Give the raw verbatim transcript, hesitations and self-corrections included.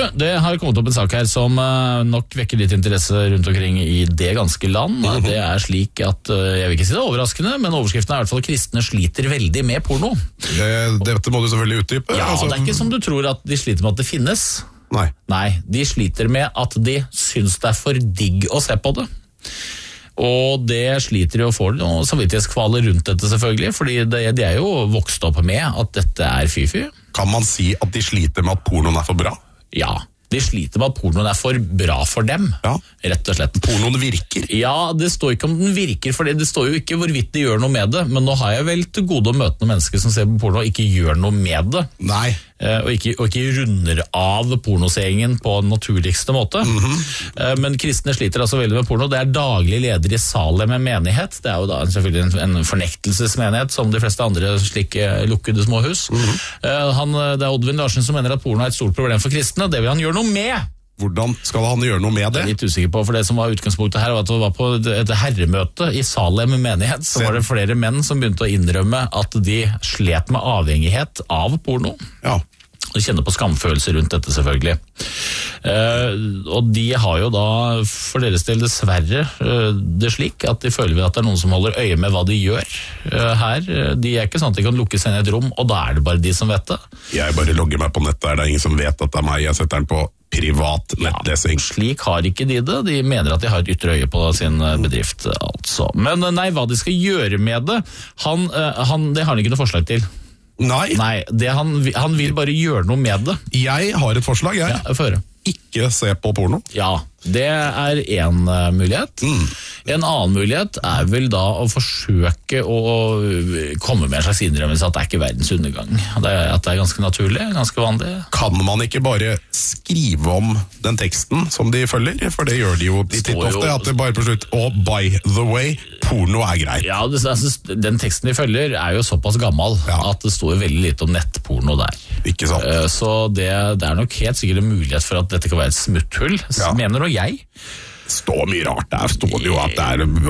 det har kommet opp en sak her som uh, nok vekker litt interesse rundt omkring i det ganske land. Mm-hmm. Det er slik at, uh, jeg vil ikke si det er overraskende, men overskriften er i hvert fall at kristne sliter veldig med porno. Det, dette må du selvfølgelig utdype. Ja, altså, det er ikke som du tror at de sliter med at det finnes. Nei. Nei, de sliter med at de syns det er for digg å se på det. Og det sliter jo for noen samvittighetskvaler rundt dette selvfølgelig, fordi det, de er jo vokst opp med at dette er fy-fy. Kan man si at de sliter med at pornoen er for bra? Ja, de sliter med at pornoen er for bra for dem, ja. Rett og slett. Pornoen virker? Ja, det står ikke om den virker, for det står jo ikke hvorvidt de gjør noe med det, men nå har jeg vel til gode å møte noen mennesker som ser på porno og ikke gjør noe med det. Nei. Og ikke, og ikke runder av pornoseingen på den naturligste måte. Mm-hmm. Men kristne sliter altså veldig med porno. Det er daglig leder i Salem med menighet. Det er jo da selvfølgelig en, en fornektelsesmenighet, som de fleste andre slike lukkede små hus. Mm-hmm. Han, det er Oddvin Larsen som mener at porno er et stort problem for kristne, og det vil han gjøre noe med. Hvordan skal han gjøre noe med det? Jeg er litt usikker på, for det som var utgangspunktet her var at det var på et herremøte i Salem menighet, så var det flere menn som begynte å innrømme at de slet med avhengighet av porno. Ja. Og kjenner på skamfølelse rundt dette selvfølgelig. Uh, og de har jo da for deres del dessverre uh, det slik at de føler at det er noen som holder øye med hva de gjør uh, her. De er ikke sånn at de kan lukke seg inn i et rom, og da er det bare de som vet det. Jeg bare logger meg på nettet, det er ingen som vet at det er meg, jeg setter den på privat nettlesing. Ja, slik har ikke de det. De mener at de har et ytre øye på sin bedrift, altså. Men nei, hva de skal gjøre med det, han, uh, han, det har han ikke noe forslag til. Nei. Nei, det han, han vil bare gjøre noe med det. Jeg har et forslag, jeg. Ja, få høre. Ikke se på porno. Ja, det er en uh, mulighet. Mm. En annen mulighet er vel da å forsøke å komme med en slags innrømmelse at det er ikke verdens undergang. Det er, at det er ganske naturlig, ganske vanlig. Kan man ikke bare skrive om den teksten som de følger? For det gjør de jo litt ofte, at det bare på slutt, og by the way, porno er greit. Ja, det, altså, den teksten de følger er jo såpass gammel, ja. At det står veldig lite om nettporno der. Ikke sant. Uh, så det, det er nok helt sikkert en mulighet for at dette kan være et smutthull, ja. Mener nå jeg. Det står mye rart der, står det jo at det er